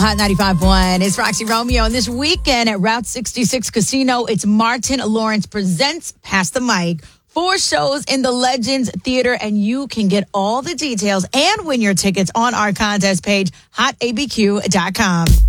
Hot 95.1. It's Roxy Romeo. And this weekend at Route 66 Casino, it's Martin Lawrence Presents Pass the Mic. 4 shows in the Legends Theater, and you can get all the details and win your tickets on our contest page, hotabq.com.